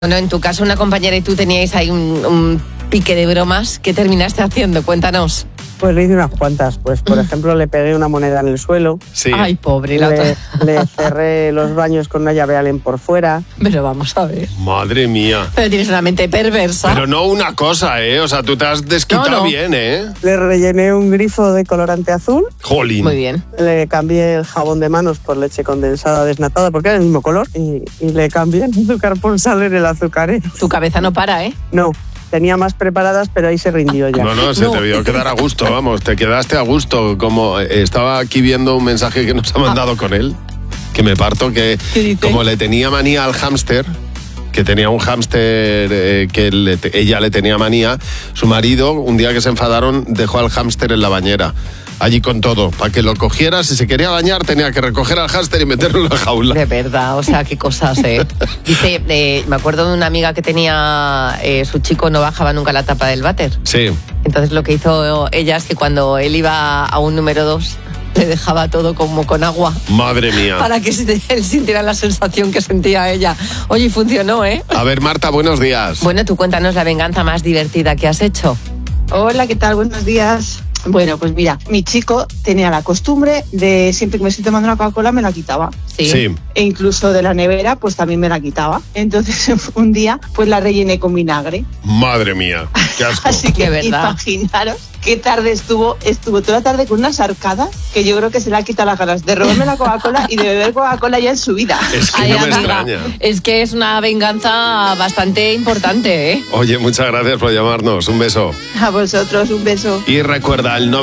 Bueno, en tu caso una compañera y tú teníais ahí un pique de bromas. ¿Qué terminaste haciendo? Cuéntanos. Pues le hice unas cuantas. Pues, por ejemplo, le pegué una moneda en el suelo. Sí. Ay, pobre la otra. Le cerré los baños con una llave Allen por fuera. Pero vamos a ver. Madre mía. Pero tienes una mente perversa. Pero no una cosa, O sea, tú te has desquitado No. bien, Le rellené un grifo de colorante azul. Jolín. Muy bien. Le cambié el jabón de manos por leche condensada desnatada porque era el mismo color. Y le cambié el azúcar por sal en el azucarero. Tu cabeza no para, ¿eh? No, tenía más preparadas, pero ahí se rindió ya. No, se te vio quedar a gusto, vamos, te quedaste a gusto. Como estaba aquí viendo un mensaje que nos ha mandado con él, que me parto, que ¿Qué dice? como le tenía manía al hámster, que tenía un hámster que ella le tenía manía, su marido, un día que se enfadaron, dejó al hámster en la bañera. Allí con todo, para que lo cogiera, si se quería bañar tenía que recoger al hámster y meterlo en la jaula. De verdad, o sea, qué cosas, ¿eh? Dice, me acuerdo de una amiga que tenía, su chico no bajaba nunca la tapa del váter. Sí. Entonces lo que hizo ella es que cuando él iba a un número 2, le dejaba todo como con agua. Madre mía. Para que él sintiera la sensación que sentía ella. Oye, y funcionó, ¿eh? A ver, Marta, buenos días. Bueno, tú cuéntanos la venganza más divertida que has hecho. Hola, ¿qué tal? Buenos días. Bueno, pues mira, mi chico tenía la costumbre de siempre que me estoy tomando una Coca-Cola me la quitaba. Sí. E incluso de la nevera, pues también me la quitaba. Entonces un día, pues la rellené con vinagre. Madre mía, qué asco. Así que De verdad. imaginaros qué tarde estuvo toda la tarde con unas arcadas que yo creo que se le ha quitado las ganas de robarme la Coca-Cola y de beber Coca-Cola ya en su vida. Es que Ay, no me amiga, extraña. es que es una venganza bastante importante, ¿eh? Oye, muchas gracias por llamarnos. Un beso. A vosotros, un beso. Y recuerda el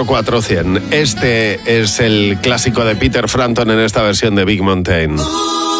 900-444-100. Este es el clásico de Peter Frampton en esta versión de Big Mountain.